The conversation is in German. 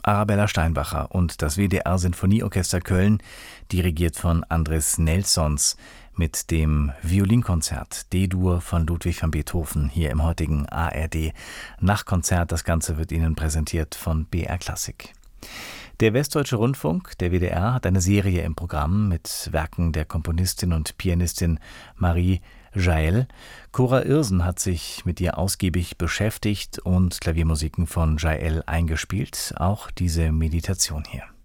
Arabella Steinbacher und das WDR Sinfonieorchester Köln, dirigiert von Andris Nelsons, mit dem Violinkonzert D-Dur von Ludwig van Beethoven hier im heutigen ARD Nachtkonzert. Das Ganze wird Ihnen präsentiert von BR Klassik. Der Westdeutsche Rundfunk, der WDR, hat eine Serie im Programm mit Werken der Komponistin und Pianistin Marie Jaël. Cora Irsen hat sich mit ihr ausgiebig beschäftigt und Klaviermusiken von Jaël eingespielt. Auch diese Meditation hier.